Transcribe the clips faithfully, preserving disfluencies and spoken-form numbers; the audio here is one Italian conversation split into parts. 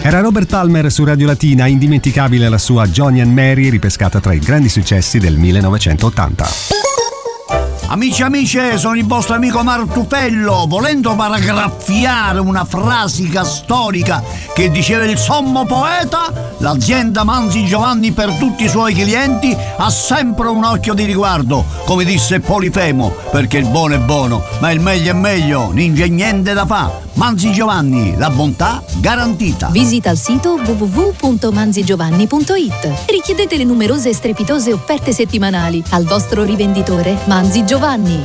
Era Robert Palmer su Radio Latina, indimenticabile la sua Johnny and Mary, ripescata tra i grandi successi del millenovecentottanta. Amici e amiche, sono il vostro amico Martufello. Volendo paragrafiare una frasica storica che diceva il sommo poeta, l'azienda Manzi Giovanni per tutti i suoi clienti ha sempre un occhio di riguardo, come disse Polifemo, perché il buono è buono, ma il meglio è meglio, non c'è niente da fa. Manzi Giovanni, la bontà garantita. Visita il sito w w w punto manzi giovanni punto i t. Richiedete le numerose e strepitose offerte settimanali al vostro rivenditore Manzi Giovanni.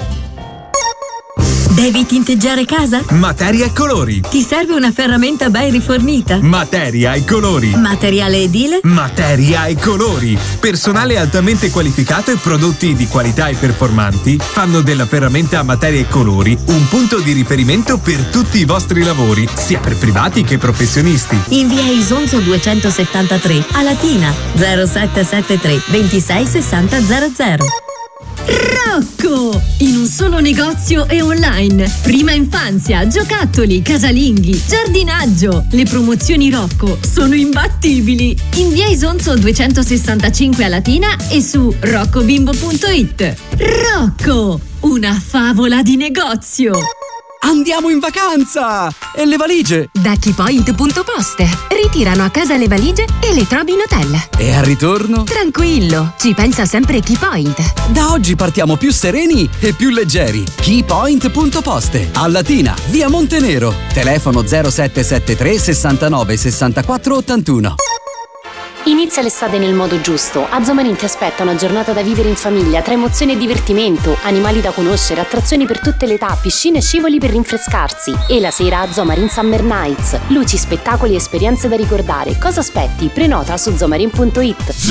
Devi tinteggiare casa? Materia e colori. Ti serve una ferramenta ben rifornita? Materia e colori. Materiale edile? Materia e colori. Personale altamente qualificato e prodotti di qualità e performanti fanno della ferramenta Materia e colori un punto di riferimento per tutti i vostri lavori, sia per privati che professionisti. In via Isonzo duecentosettantatré a Latina zero sette sette tre ventisei sessanta zero zero. Rocco! In un solo negozio e online. Prima infanzia, giocattoli, casalinghi, giardinaggio. Le promozioni Rocco sono imbattibili. In via Isonzo duecentosessantacinque a Latina e su roccobimbo punto i t. Rocco! Una favola di negozio. Andiamo in vacanza! E le valigie? Da Keypoint punto Poste. Ritirano a casa le valigie e le trovi in hotel. E al ritorno? Tranquillo, ci pensa sempre Keypoint. Da oggi partiamo più sereni e più leggeri. Keypoint punto Poste. A Latina, via Montenero. Telefono zero sette sette tre sessantanove sessantaquattro ottantuno. Inizia l'estate nel modo giusto. A Zomarin ti aspetta una giornata da vivere in famiglia, tra emozione e divertimento, animali da conoscere, attrazioni per tutte le età, piscine e scivoli per rinfrescarsi. E la sera a Zomarin Summer Nights. Luci, spettacoli e esperienze da ricordare. Cosa aspetti? Prenota su zomarin punto i t.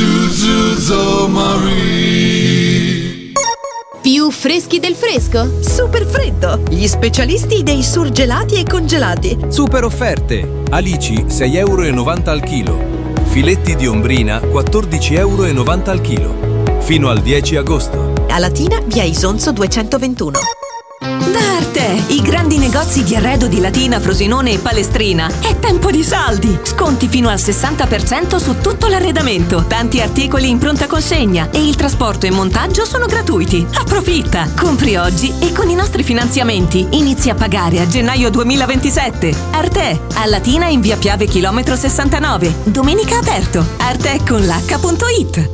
Più freschi del fresco? Super freddo! Gli specialisti dei surgelati e congelati. Super offerte. Alici sei euro e novanta al chilo. Filetti di ombrina quattordici euro e novanta al chilo. Fino al dieci agosto. A Latina, via Isonzo duecentoventuno. Da Arte, i grandi negozi di arredo di Latina, Frosinone e Palestrina. È tempo di saldi! Sconti fino al sessanta per cento su tutto l'arredamento. Tanti articoli in pronta consegna e il trasporto e montaggio sono gratuiti. Approfitta! Compri oggi e con i nostri finanziamenti inizi a pagare a gennaio duemilaventisette. Arte, a Latina in via Piave chilometro sessantanove. Domenica aperto. arte con l'h punto i t.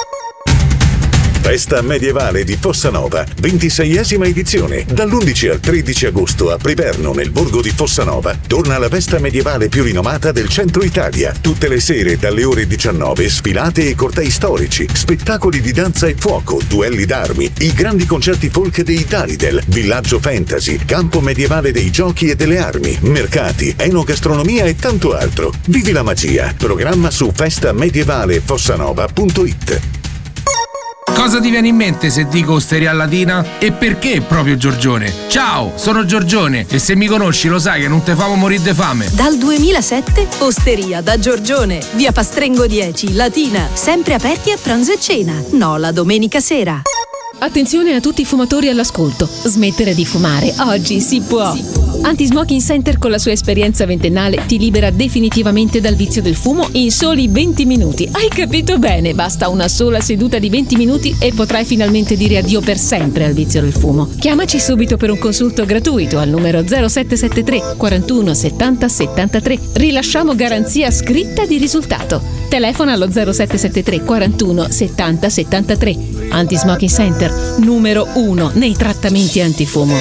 Festa medievale di Fossanova, ventiseiesima edizione. Dall'undici al tredici agosto a Priverno, nel borgo di Fossanova, torna la festa medievale più rinomata del centro Italia. Tutte le sere dalle ore diciannove, sfilate e cortei storici, spettacoli di danza e fuoco, duelli d'armi, i grandi concerti folk dei Dalidel, villaggio fantasy, campo medievale dei giochi e delle armi, mercati, enogastronomia e tanto altro. Vivi la magia. Programma su festa medievale fossanova punto i t. Cosa ti viene in mente se dico Osteria Latina? E perché proprio Giorgione? Ciao, sono Giorgione e se mi conosci lo sai che non te famo morire de fame. Dal duemilasette, Osteria da Giorgione, via Pastrengo dieci, Latina, sempre aperti a pranzo e cena, no la domenica sera. Attenzione a tutti i fumatori all'ascolto, smettere di fumare, oggi si può. Anti-Smoking Center con la sua esperienza ventennale ti libera definitivamente dal vizio del fumo in soli venti minuti. Hai capito bene? Basta una sola seduta di venti minuti e potrai finalmente dire addio per sempre al vizio del fumo. Chiamaci subito per un consulto gratuito al numero zero sette sette tre quarantuno settanta settantatré. Rilasciamo garanzia scritta di risultato. Telefona allo zero sette sette tre quarantuno settanta settantatré. Anti-Smoking Center, numero uno nei trattamenti antifumo.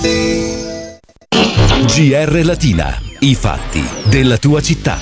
G R Latina, i fatti della tua città.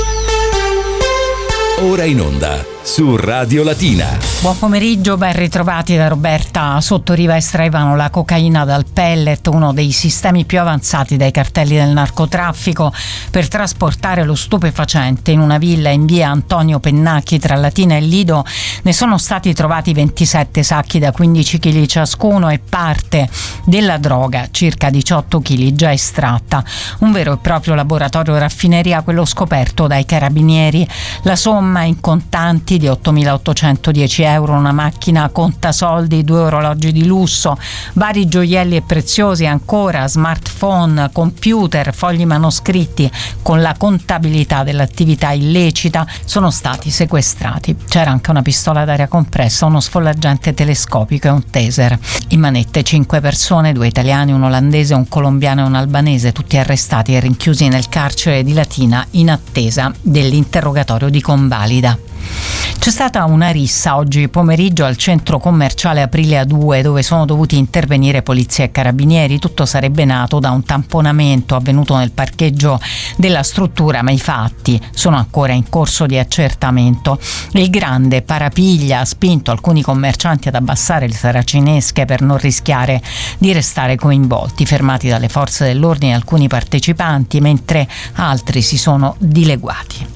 Ora in onda su Radio Latina. Buon pomeriggio, ben ritrovati da Roberta. Sotto Riva estraevano la cocaina dal pellet, uno dei sistemi più avanzati dai cartelli del narcotraffico, per trasportare lo stupefacente in una villa in via Antonio Pennacchi tra Latina e Lido. Ne sono stati trovati ventisette sacchi da quindici chili ciascuno e parte della droga, circa diciotto chili, già estratta. Un vero e proprio laboratorio raffineria quello scoperto dai carabinieri. La somma in contanti argenti di ottomilaottocentodieci euro, una macchina contasoldi, due orologi di lusso, vari gioielli e preziosi ancora, smartphone, computer, fogli manoscritti con la contabilità dell'attività illecita sono stati sequestrati. C'era anche una pistola d'aria compressa, uno sfollagente telescopico e un taser. In manette cinque persone, due italiani, un olandese, un colombiano e un albanese, tutti arrestati e rinchiusi nel carcere di Latina in attesa dell'interrogatorio di convalida. C'è stata una rissa oggi pomeriggio al centro commerciale Aprilia due, dove sono dovuti intervenire polizia e carabinieri. Tutto sarebbe nato da un tamponamento avvenuto nel parcheggio della struttura, ma i fatti sono ancora in corso di accertamento. Il grande parapiglia ha spinto alcuni commercianti ad abbassare le saracinesche per non rischiare di restare coinvolti, fermati dalle forze dell'ordine alcuni partecipanti, mentre altri si sono dileguati.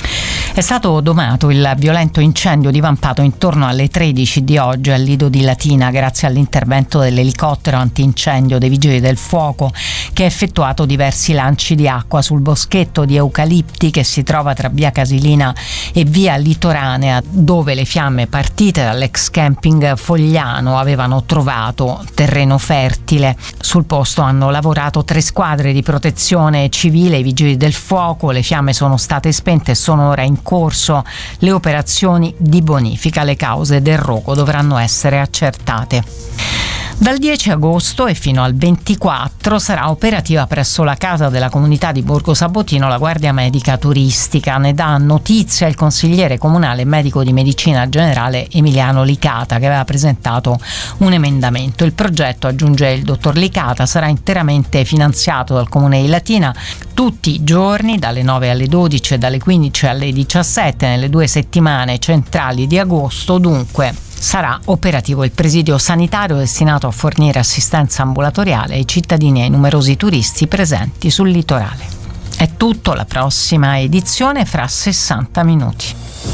È stato domato il violento incendio divampato intorno alle tredici di oggi al Lido di Latina grazie all'intervento dell'elicottero antincendio dei Vigili del Fuoco, che ha effettuato diversi lanci di acqua sul boschetto di eucalipti che si trova tra via Casilina e via Litoranea, dove le fiamme partite dall'ex camping Fogliano avevano trovato terreno fertile. Sul posto hanno lavorato tre squadre di protezione civile, i Vigili del Fuoco. Le fiamme sono state spente e sono ora in corso le operazioni di bonifica. Le cause del rogo dovranno essere accertate. Dal dieci agosto e fino al ventiquattro sarà operativa presso la casa della comunità di Borgo Sabotino la Guardia Medica Turistica. Ne dà notizia il consigliere comunale e medico di medicina generale Emiliano Licata, che aveva presentato un emendamento. Il progetto, aggiunge il dottor Licata, sarà interamente finanziato dal Comune di Latina tutti i giorni dalle nove alle dodici e dalle quindici alle diciassette nelle due settimane centrali di agosto. Dunque sarà operativo il presidio sanitario destinato a fornire assistenza ambulatoriale ai cittadini e ai numerosi turisti presenti sul litorale. È tutto, la prossima edizione fra sessanta minuti.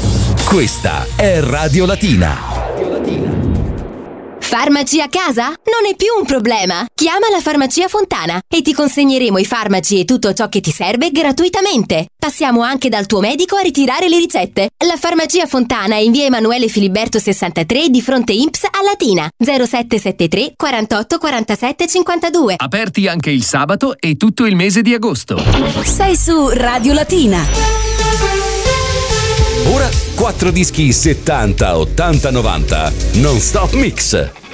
Questa è Radio Latina. Farmaci a casa? Non è più un problema. Chiama la Farmacia Fontana e ti consegneremo i farmaci e tutto ciò che ti serve gratuitamente. Passiamo anche dal tuo medico a ritirare le ricette. La Farmacia Fontana è in via Emanuele Filiberto sessantatré di fronte I N P S a Latina. zero sette sette tre quarantotto quarantasette cinquantadue. Aperti anche il sabato e tutto il mese di agosto. Sei su Radio Latina. Ora quattro dischi settanta, ottanta, novanta. Non Stop Mix.